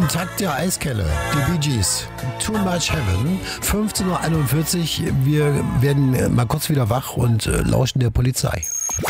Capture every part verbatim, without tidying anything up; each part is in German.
Im Takt der Eiskelle, die Bee Gees, Too Much Heaven, fünfzehn Uhr einundvierzig. Wir werden mal kurz wieder wach und äh, lauschen der Polizei.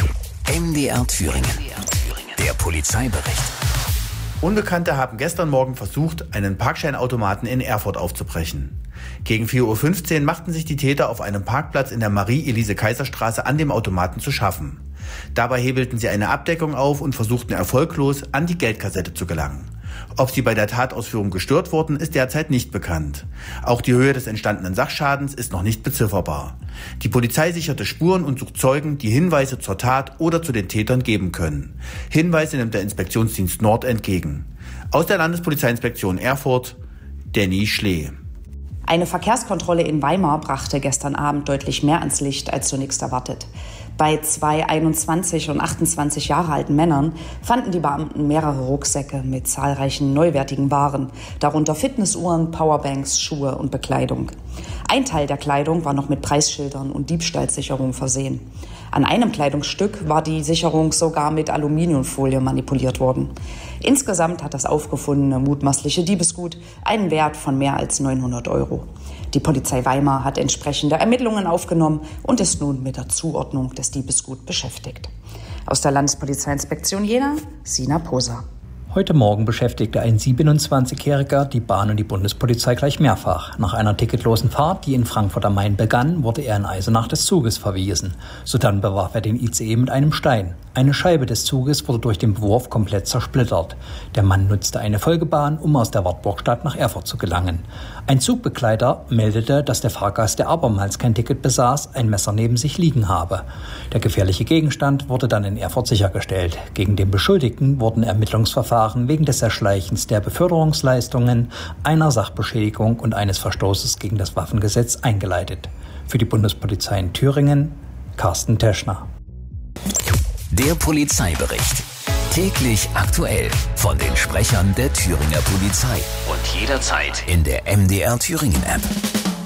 M D R Thüringen, der Polizeibericht. Unbekannte haben gestern Morgen versucht, einen Parkscheinautomaten in Erfurt aufzubrechen. Gegen vier Uhr fünfzehn machten sich die Täter auf einem Parkplatz in der Marie-Elise-Kaiser-Straße an dem Automaten zu schaffen. Dabei hebelten sie eine Abdeckung auf und versuchten erfolglos, an die Geldkassette zu gelangen. Ob sie bei der Tatausführung gestört wurden, ist derzeit nicht bekannt. Auch die Höhe des entstandenen Sachschadens ist noch nicht bezifferbar. Die Polizei sicherte Spuren und sucht Zeugen, die Hinweise zur Tat oder zu den Tätern geben können. Hinweise nimmt der Inspektionsdienst Nord entgegen. Aus der Landespolizeiinspektion Erfurt, Danny Schlee. Eine Verkehrskontrolle in Weimar brachte gestern Abend deutlich mehr ans Licht als zunächst erwartet. Bei zwei einundzwanzig und achtundzwanzig Jahre alten Männern fanden die Beamten mehrere Rucksäcke mit zahlreichen neuwertigen Waren, darunter Fitnessuhren, Powerbanks, Schuhe und Bekleidung. Ein Teil der Kleidung war noch mit Preisschildern und Diebstahlsicherung versehen. An einem Kleidungsstück war die Sicherung sogar mit Aluminiumfolie manipuliert worden. Insgesamt hat das aufgefundene mutmaßliche Diebesgut einen Wert von mehr als neunhundert Euro. Die Polizei Weimar hat entsprechende Ermittlungen aufgenommen und ist nun mit der Zuordnung des Diebesguts beschäftigt. Aus der Landespolizeiinspektion Jena, Sina Poser. Heute Morgen beschäftigte ein siebenundzwanzigjähriger die Bahn und die Bundespolizei gleich mehrfach. Nach einer ticketlosen Fahrt, die in Frankfurt am Main begann, wurde er in Eisenach des Zuges verwiesen. Sodann bewarf er den I C E mit einem Stein. Eine Scheibe des Zuges wurde durch den Bewurf komplett zersplittert. Der Mann nutzte eine Folgebahn, um aus der Wartburgstadt nach Erfurt zu gelangen. Ein Zugbegleiter meldete, dass der Fahrgast, der abermals kein Ticket besaß, ein Messer neben sich liegen habe. Der gefährliche Gegenstand wurde dann in Erfurt sichergestellt. Gegen den Beschuldigten wurden Ermittlungsverfahren wegen des Erschleichens der Beförderungsleistungen, einer Sachbeschädigung und eines Verstoßes gegen das Waffengesetz eingeleitet. Für die Bundespolizei in Thüringen, Carsten Teschner. Der Polizeibericht. Täglich aktuell von den Sprechern der Thüringer Polizei. Und jederzeit in der M D R Thüringen App.